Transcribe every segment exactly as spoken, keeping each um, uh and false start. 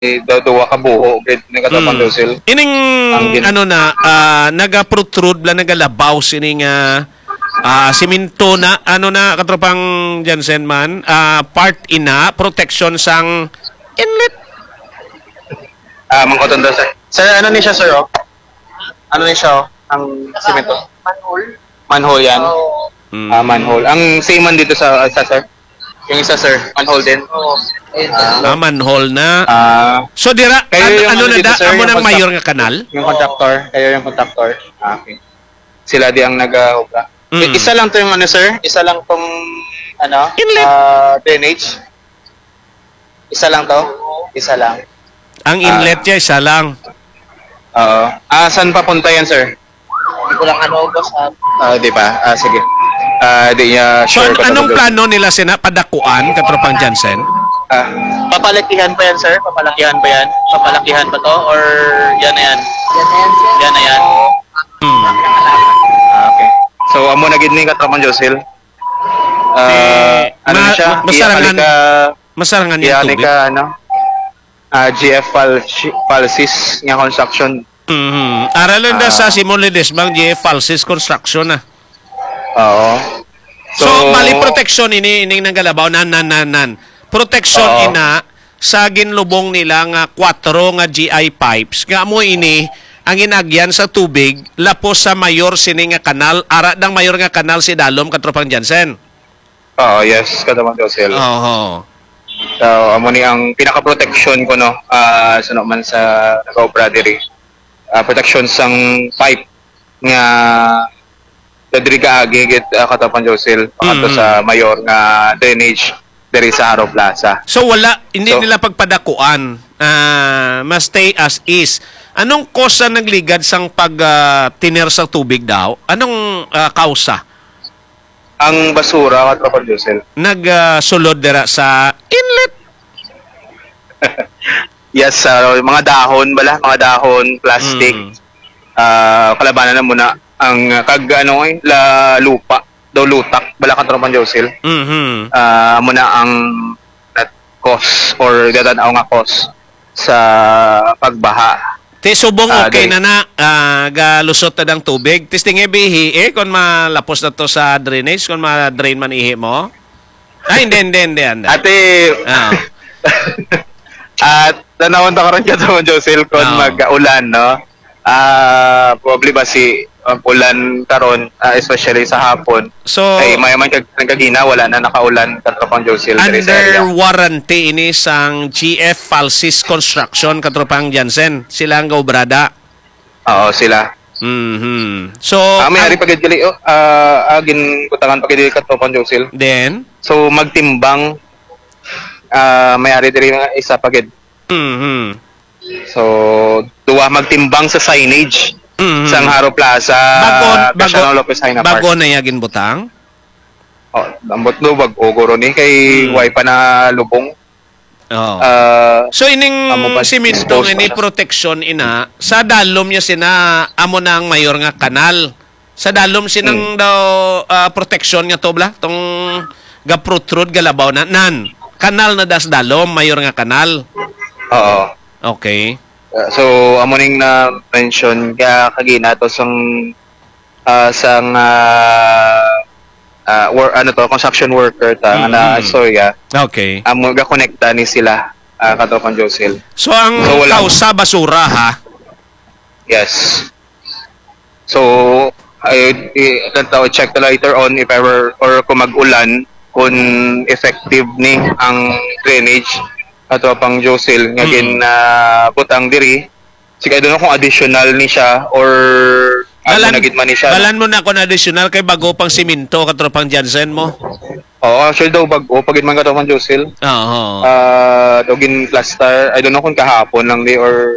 daw duwa ka buho gid ni katapang Mm. Josil. Ining gin- ano na uh, naga-protrude bla nagalabaw sining uh, uh, siminto na ano na katropang Jansen man uh, part ina protection sang inlet. Ah, mangkoton daw sir. Sir, ano ni siya sir oh? Ano ni siya oh? Ang simento? Manhole. Manhole yan. Oo. Mm. Ah, manhole. Ang same man dito sa sa sir. Yung isa sir, manhole din. Oo. Ayun, Ah, manhole na. Ah, So dira Kayo ano, yung ano ano na dito, da sir, amo yung ng contact- mayor nga kanal? yung contractor, kayo yung contractor. Ah, okay. Sila di ang nag-obra. Mm. Isa lang 'to yung ano sir, isa lang tong ano, Inlet. ah, drainage. Isa lang 'to. Isa lang. Ang inlet niya isa lang. Oo. Ah, saan papunta yan sir? Hindi ko lang ano, boss. ah. Ah, di ba? Ah, sige. Ah, di niya So sure an- ko anong talaga. plano nila sina padakuan katropang Jansen? Ah, papalakihan pa yan sir? Papalakihan pa yan? Papalakihan pa to? Or yan na yan? Yan na yan, sir. Yan na yan? Hmm. Ah, okay. So, amo na gid ni katapang Josil. Ah, Eh, ano ma- na siya? ma- masarangan- Iyali ka, Masarangan yung iyali tubig. ka, ano? Ah, G F Pal- Palsys nga construction. Mhm. Aralan na Ah. sa Simon Ledesma G F Falsis Construction na. Oo. So, mali protection ini ining nagalabaw nan nan nan nan. Protection Oo. ina sa ginlubong nila nga kwatro nga G I pipes. Nga mo ini ang ginagyan sa tubig lapos sa mayor sini nga kanal ara dang mayor nga kanal si Dalom katropang Jansen. Oo, yes, katapang Josil. Oo. So, amo ni ang pinaka-protection ko no, ah sa naman sa nag-opera diri. Ah, protection sang pipe nga diri kaagi git uh, katapang Josil pakanto Mhm. sa mayor nga drainage diri sa Haro Plaza. So wala hindi So- nila pagpadakuan. Ah, mas stay as is. Anong kosa nagligad sang pag ah, tiner sa tubig daw? Anong ah, kausa? Ang basura katapang Josil. Nagsulod dira sa inlet. Yes, ah, mga dahon bala, mga dahon, plastic. Mm. Ah, kalabanan na muna ang ah, kag ano eh, la lupa, daw lutak bala katapang Josil. Mhm. Ah, muna ang that cause or dadanaw nga cause sa pagbaha. Ti subong Ah, okay dahil- na na ah, galusot na ng tubig. Tistingi bihi eh kung malapos na to sa drainage, kung ma-drain man ihi mo. Ay, hindi, hindi, hindi. hindi. Ate, Ah. at tanawon ta karon katapang Josil kung Oo. mag-ulan, no? Ah, probably ba si um, ulan karon, ah, especially sa hapon. So, Ay mayaman kag nagkagina wala na nakaulan katapang Josil diri sa area. under warranty ini sang G F Falsis Construction katropang Jansen. Sila ang gaubrada. Oo, sila. Mhm. So, Ah, may ari ang- pagid gali oh, ah, agin kutangan pagid dili katapang Josil. then, So magtimbang ah may ari diri nga isa pagid. mhm. So duwa magtimbang sa signage Mhm. sa Haro Plaza. Bago, bago, Casiano Lopez Haina Park. bago na yagin butang. Oh, lambot no wag ogoro ni kay Mm. way pa na lubong. Oh. Ah, So ining Amo pa- simento expose pa ini siya. protection ina sa dalom niya sina amo na ang mayor nga kanal. Sa dalom sinang Hmm. daw ah, protection nga to bla tong ga protrude galabaw na nan. Kanal na das dalom mayor nga kanal. oo. Okay. Uh, so amo ning na mention ka kagina to sang ah, sang ah, ah, wor, ano to construction worker ta nga na Mhm. istorya Okay. amo ga konekta ni sila uh, katapang Josil. So ang So, wala- kausa basura ha. Yes. So, I, I tao check to later on if ever or kung mag-ulan kung effective ni ang drainage ato pang Josil nga Mm. gin na butang diri. Sige, I don't know kung additional ni siya or ano na gid man ni siya. balan mo na kon additional kay bago pang simento katropang Jansen mo. Oo, actually daw bag-o pagid man kato pang Josil. Oo. Ah, dogin plaster. I don't know kung kahapon lang di or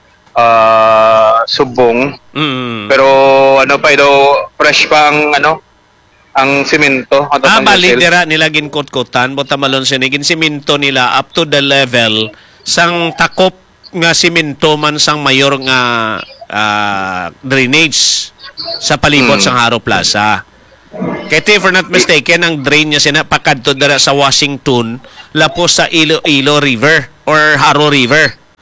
ah subong. Mm. Pero ano pa ito, fresh pa ang ano, ang simento. Ato Ah, pang bali Josil. dira nila ginkot-kutan, buta malon sinigin simento nila up to the level sang takop nga simento man sang mayor nga ah, drainage sa palibot Hmm. sang Haro Plaza. Kaya if we're not mistaken, ang drain niya sina pakadto dira sa Washington lapos sa Iloilo River or Haro River.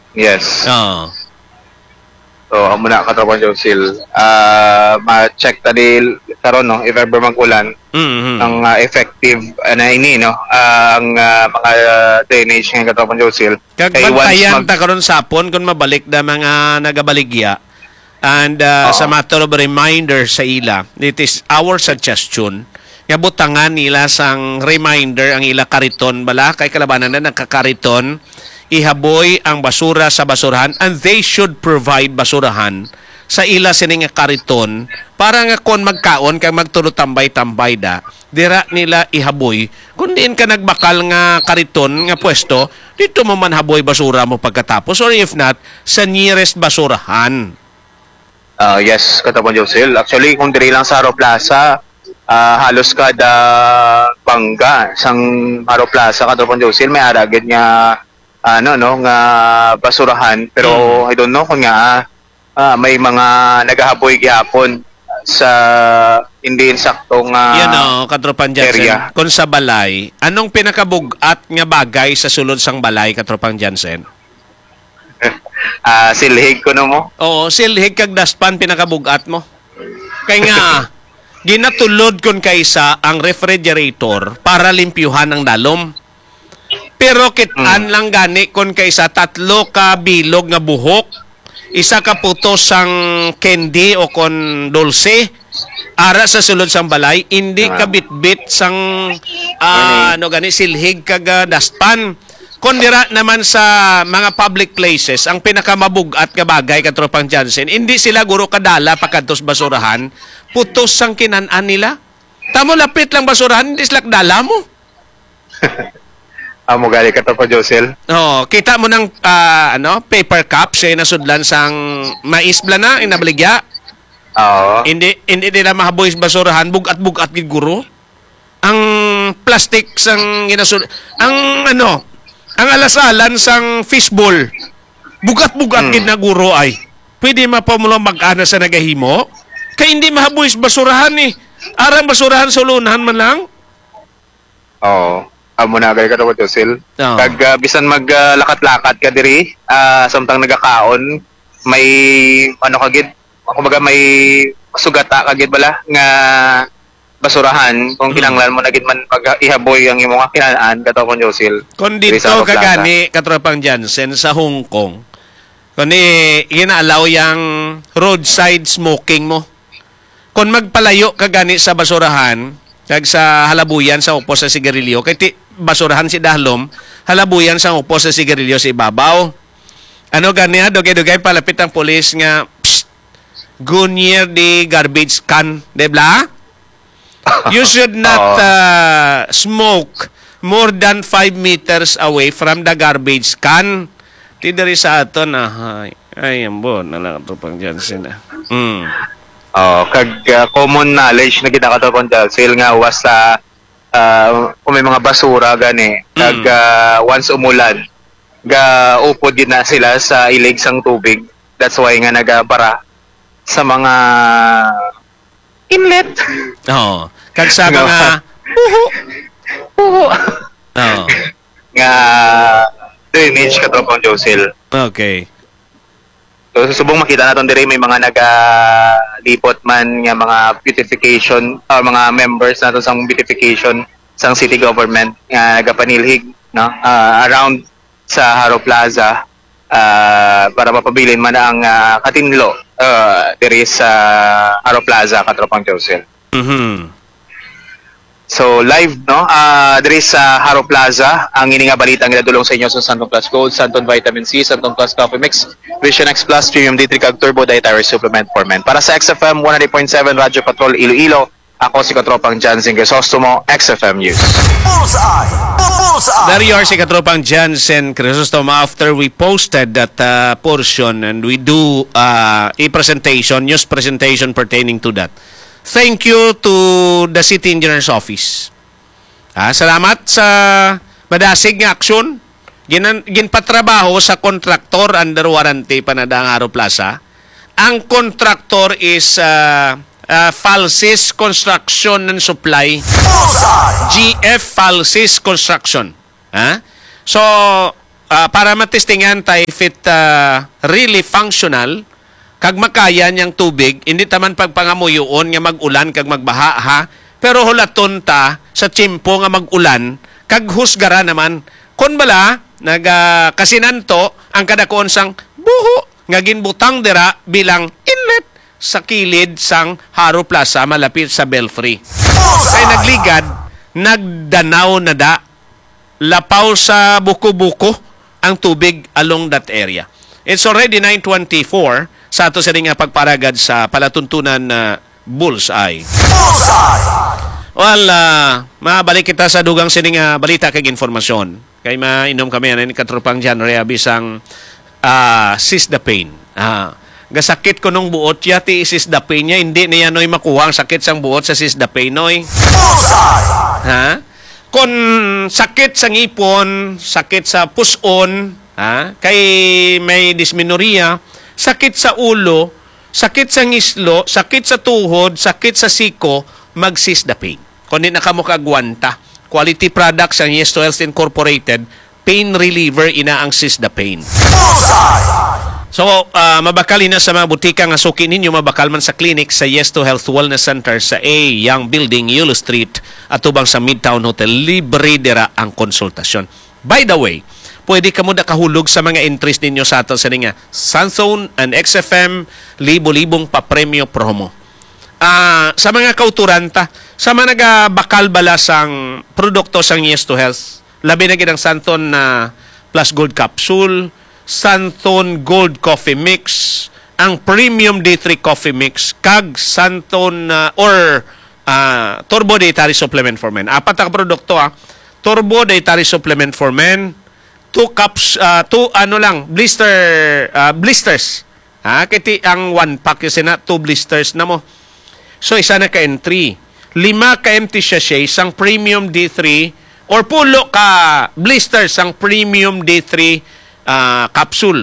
Yes. Oo. So, amo na katropang Josil. Ah, ma-check tadi karon no if ever mag-ulan Mhm. ang ah, effective uh, na ini no ah, ang ah, mga drainage ng katropang Josil. Kag Kay once bantayan mag- ta karon sapon kung mabalik da mga nagabaligya. And uh, Oo. sa matter of reminder sa ila, it is our suggestion nga butangan nila sang reminder ang ila kariton bala kay kalabanan na nagkakariton ihaboy ang basura sa basurahan and they should provide basurahan sa ila sining nga kariton para nga kon magkaon kay magtulo tambay-tambay da dira nila ihaboy kun diin ka nagbakal nga kariton nga pwesto dito mo man haboy basura mo pagkatapos or if not sa nearest basurahan. Ah, yes, katapon Josil. Actually, kung diri lang sa Haro Plaza, ah, halos kada bangga sang Haro Plaza katapon Josil may aragid nga ano no nga basurahan pero I don't know kung nga ah, may mga nagahaboy gyapon sa hindi insaktong uh, Yan o, Katropan Jansen. area. Kung sa balay, anong pinakabugat nga bagay sa sulod sang balay, Katropan Jansen? ah, silhig ko no mo. Oo, silhig kag daspan pinakabugat mo. Kaya nga, ginatulod kon kaysa ang refrigerator para limpyuhan ang dalom. Pero kitaan Mm. lang gani kon kaysa tatlo ka bilog nga buhok, isa ka putos sang candy o kon dulce, ara sa sulod sang balay, hindi ka bitbit sang ah, ano gani silhig kag ah, daspan. Kundira naman sa mga public places, ang pinakamabugat nga bagay Katropang Jansen, hindi sila guro kadala pagkantos basurahan, putos sang kinanan nila. Tamo lapit lang basurahan, hindi sila dala mo. Amo gali katapon Josil. Oh, kita mo ng ah, ano, paper cups eh nasudlan sang mais bla na inabaligya. Oo. Hindi hindi nila mahaboy sa basurahan, bugat-bugat gid guro. Ang plastic sang ginasud ang ano, ang alasalan sang fishbowl. Bugat-bugat Hmm. gid na guro ay. Pwede mapamulong mag-ana sa nagahimo. Kay hindi mahaboy sa basurahan eh. Arang basurahan sa lunahan man lang. Oo. Amo na gali katapon Josil. Oo. Kag ah, bisan maglakat-lakat ka diri, ah, samtang nagakaon, may ano kagid, kumbaga may sugata kagid bala nga basurahan kung kinanglan mo na gid man pag ihaboy ang imong kinaan katapon Josil. Kung Diri dito sa Haro Plaza. kagani Katropang Jansen sa Hong Kong, kung ni ginalaw yang roadside smoking mo. Kung magpalayo kagani sa basurahan, kag sa halabuyan sa upos sa sigarilyo, kay ti basurahan si dahlom, halabuyan sa upos sa sigarilyo si ibabaw. Ano gani ha, dugay-dugay palapit ang pulis nga, psst, go near the garbage can, di ba? You should not Oo. uh, smoke more than five meters away from the garbage can. Ti diri sa aton na ay, ay ambo na lang ito pang Jansen. ah. Mm. Oh, kag uh, common knowledge na kita katapon Josil nga was sa uh, kung may mga basura gani kag Mm. uh, once umulan ga upod gid na sila sa ilig sang tubig. That's why nga nagabara sa mga inlet. Oo. Kag sa Nga- mga Oo. Oo. nga drainage katapon Josil. Okay. So subong makita naton diri may mga nagalipot man nga mga beautification or mga members naton sang beautification sang city government nga nagapanilhig no ah, around sa Haro Plaza ah, para mapabilin man ang ah, katinlo ah, diri sa Haro Plaza katropang Josil. Mhm. So live no ah diri sa Haro Plaza ang ini nga balita ang ginadulong sa inyo sa Santon Plus Gold, Santon Vitamin C, Santon Plus Coffee Mix, Vision X Plus, Premium D three kag Turbo Dietary Supplement for Men. Para sa X F M one hundred point seven Radyo Patrol Iloilo, ako si Katropang Jansen Crisostomo, X F M News. Bullseye! Bullseye! There you are si Katropang Jansen Crisostomo after we posted that uh, portion and we do uh, a presentation, news presentation pertaining to that. Thank you to the City Engineer's Office. Ah, salamat sa madasig nga aksyon. Ginan, ginpatrabaho sa kontraktor under warranty panadang Haro Plaza. Ang kontraktor is uh, uh, Falsis Construction and Supply. Bullseye! G F Falsis Construction. Ha? So, ah, para matestingan tayo if it ah, really functional, kag makaya niyang tubig, hindi taman pagpangamuyoon nga mag-ulan kag magbaha ha, pero hulaton ta sa tiyempo nga mag-ulan, kag husgara naman, kun bala, nag ah, kasinanto, ang kadakoon sang buho, nga ginbutang dira bilang inlet sa kilid sang Haro Plaza malapit sa Belfry. Kay nagligad, nagdanaw na da, lapaw sa buko-buko ang tubig along that area. It's already nine twenty-four sa ato sa ring nga pagparagad sa palatuntunan na Bullseye. Well, uh, mabalik kita sa dugang sining nga balita kag informasyon. Kay mainom kami ani katropang John Rea bisang uh, sis the pain. Ah, gasakit ko nung buot yati sis the pain niya, hindi niya noy makuha ang sakit sang buot sa sis the pain noy. Ha? Kung sakit sa ngipon, sakit sa puson, ha? Kay may dysmenorrhea, sakit sa ulo, sakit sa ngislo, sakit sa tuhod, sakit sa siko, mag-sis the pain. Kung di na ka mo kagwanta, quality products ang Yes to Health Incorporated, pain reliever ina ang sis the pain. So, uh, mabakal na sa mga butika nga suki ninyo, mabakal man sa clinic sa Yes to Health Wellness Center sa A Young Building, Yulo Street, at tubang sa Midtown Hotel. Libre dira ang konsultasyon. By the way, pwede ka mo na kahulog sa mga entries ninyo sa ato sa nga Sunzone and X F M, libo-libong pa-premyo promo. Uh, sa mga kauturanta, sa mga nagabakal bala sang produkto sang Yes to Health, labi na ginang Santon na Plus Gold Capsule, Santon Gold Coffee Mix, ang Premium D three Coffee Mix, kag Santon uh, or uh, Turbo Dietary Supplement for Men. Apat ang produkto ah. Turbo Dietary Supplement for Men, two cups, uh, two ano lang, blister, uh, blisters. Ha? Kiti ang one pack kasi na, two blisters na mo. So, isa na ka-entry. Lima ka-empty sachet, sang Premium D three, or pulo ka blisters, sang Premium D three Uh, capsule.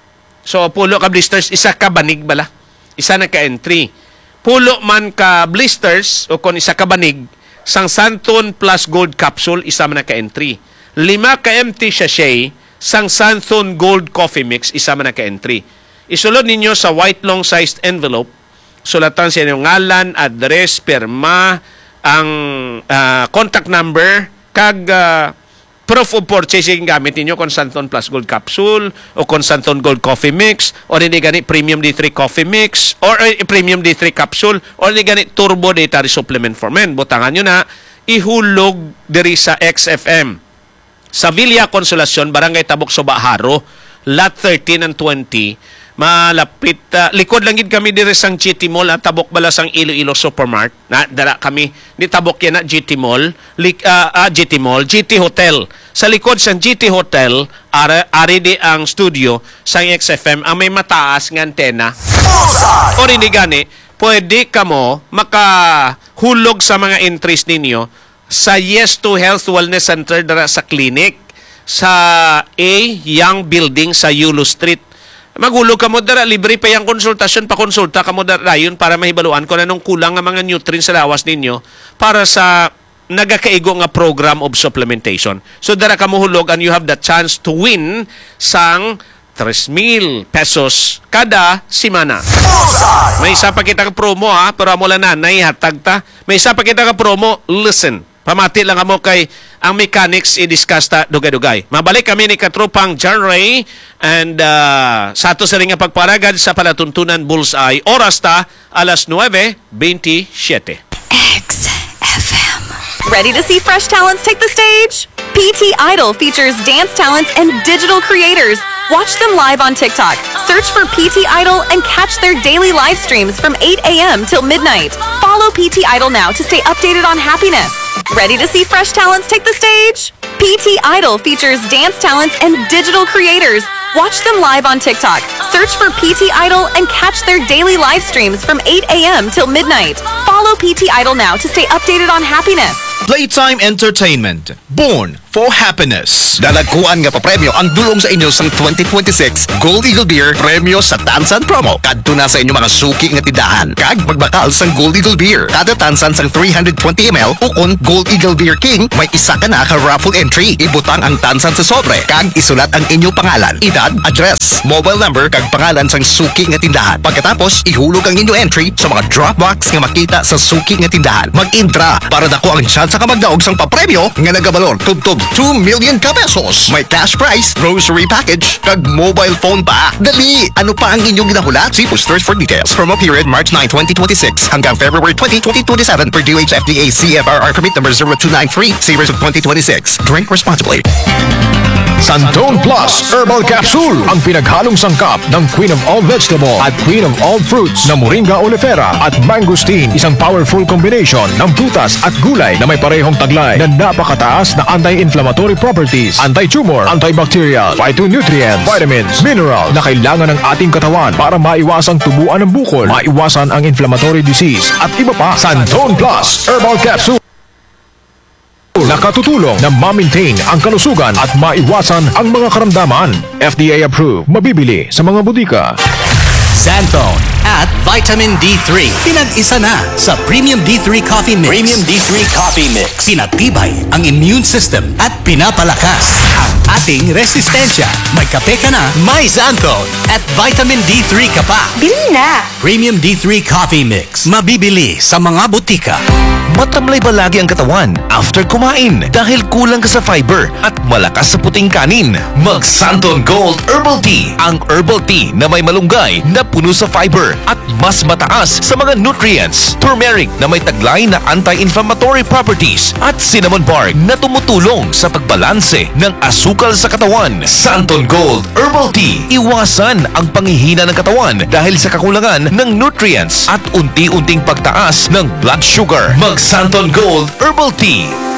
So, pulo ka blisters, isa ka banig bala. Isa na ka entry. Pulo man ka blisters, o kung isa ka banig, sang Santon Plus Gold Capsule, isa man na ka entry. Lima ka empty sachet, sang Santon Gold Coffee Mix, isa man na ka entry. Isulod ninyo sa white long-sized envelope, sulatan sa inyong ngalan, address, perma, ang uh, contact number, kag uh, proof of purchasing gamit ninyo kung Santon Plus Gold Capsule o kung Santon Gold Coffee Mix o hindi gani Premium D three Coffee Mix or uh, Premium D three Capsule o hindi gani Turbo Dietary Supplement for Men. Butangan nyo na, ihulog diri sa X F M. Sa Villa Consolacion, Barangay Tabok, Subaharo, Lot thirteen and twenty, malapit, uh, likod lang gid kami diri sang G T Mall, at tabok bala sang Iloilo Supermart. Na dala kami ni tabok yan na G T Mall, lik, uh, uh, G T Mall, G T Hotel. Sa likod sang G T Hotel, ari, ari di ang studio sang X F M, ang may mataas nga antena. O hindi gani, pwede ka mo makahulog sa mga entries ninyo sa Yes to Health Wellness Center dara sa clinic sa A Young Building sa Yulo Street. Magulog ka mo dara, libre pa yung konsultasyon, pakonsulta ka mo dara yun para mahibaluan kung anong kulang nga mga nutrients sa lawas ninyo para sa nagakaigo nga program of supplementation. So dara ka mo hulog and you have the chance to win sang three thousand pesos kada simana. May isa pa kita ka promo ha, pero amo lang na, naihatag ta. May isa pa kita ka promo, listen. Pamati lang mo kay ang mechanics i-discuss ta dugay-dugay. Mabalik kami ni katropang John Ray and uh, sa ato sa ring nga pagparagad sa palatuntunan Bullseye. Oras ta alas nueve twenty-seven. X F M. Ready to see fresh talents take the stage? P T Idol features dance talents and digital creators. Watch them live on TikTok. Search for P T Idol and catch their daily live streams from eight a.m. till midnight. Follow P T Idol now to stay updated on happiness. Ready to see fresh talents take the stage? P T Idol features dance talents and digital creators. Watch them live on TikTok. Search for P T Idol and catch their daily live streams from eight a.m. till midnight. Follow P T Idol now to stay updated on happiness. Playtime Entertainment. Born for happiness. Dalagkuan nga papremyo ang dulong sa inyo sang twenty twenty-six Gold Eagle Beer Premyo sa Tansan Promo. Kadto na sa inyo mga suki nga tindahan. Kag magbakal sang Gold Eagle Beer. Kada tansan sang three hundred twenty milliliters ukon Gold Eagle Beer King, may isa ka na ka raffle entry. Ibutang ang tansan sa sobre. Kag isulat ang inyo pangalan, edad, address, mobile number, kag pangalan sang suki nga tindahan. Pagkatapos, ihulog ang inyo entry sa mga drop box nga makita sa suki nga tindahan. Mag-intra para dako ang chance ka magdaog sang papremyo nga nagabalor tubtob two million ka pesos. May cash prize, grocery package, kag mobile phone pa. Dali! Ano pa ang inyong ginahulat? See posters for details. Promo period March ninth, twenty twenty-six hanggang February twentieth, twenty twenty-seven per D O H F D A C F R R permit number zero two nine three, series of twenty twenty-six. Drink responsibly. Santone Plus Herbal Capsule, ang pinaghalong sangkap ng Queen of All Vegetable at Queen of All Fruits na Moringa oleifera at mangosteen. Isang powerful combination ng prutas at gulay na may parehong taglay na napakataas na anti-inflammatory properties, anti-tumor, antibacterial, phytonutrients, vitamins, mineral na kailangan ng ating katawan para maiwasang tubuan ng bukol, maiwasan ang inflammatory disease at iba pa. Santone Plus Herbal Capsule, nakatutulong na ma-maintain ang kalusugan at maiwasan ang mga karamdaman. F D A approved. Mabibili sa mga butika. Xanthone at Vitamin D three. Pinag-isa na sa Premium D three Coffee Mix. Premium D three Coffee Mix. Pinatibay ang immune system at pinapalakas ang ating resistensya. May kape ka na, may Xanthone at Vitamin D three ka pa. Bili na! Premium D three Coffee Mix. Mabibili sa mga butika. Matamlay ba lagi ang katawan after kumain dahil kulang ka sa fiber at malakas sa puting kanin? Mag Santon Gold Herbal Tea. Ang herbal tea na may malunggay na puno sa fiber at mas mataas sa mga nutrients. Turmeric na may taglay na anti-inflammatory properties at cinnamon bark na tumutulong sa pagbalanse ng asukal sa katawan. Santon Gold Herbal Tea. Iwasan ang panghihina ng katawan dahil sa kakulangan ng nutrients at unti-unting pagtaas ng blood sugar. Mag Santon Gold Herbal Tea.